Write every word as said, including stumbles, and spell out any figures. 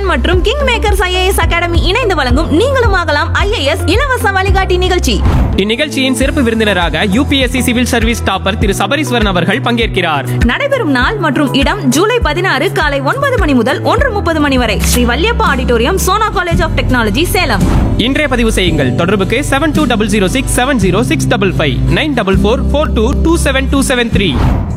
Foundation மற்றும் king makers IAS academy இணைந்து வழங்கும் நீங்களும் ஆகலாம் ஐஏஎஸ் இலவச வழிகாட்டி நிகழ்ச்சி. இந்நிகழ்ச்சியின் சிறப்பு விருந்தினராக யூபிஎஸ்சி சிவில் சர்வீஸ் டாப்பர் திரு சபரீஸ்வரன் அவர்கள் பங்கேற்கிறார். நடைபெறும் நாள் மற்றும் இடம் ஜூலை பதினாறு காலை ஒன்பது மணி முதல் ஒன்று முப்பது மணி வரை Sri Valliappa auditorium, Sona college of technology, Salem. இன்றைய பதிவு செய்யுங்கள். தொடர்புக்கு seven two double zero six seven zero six double five nine double four four two two seven two seven three.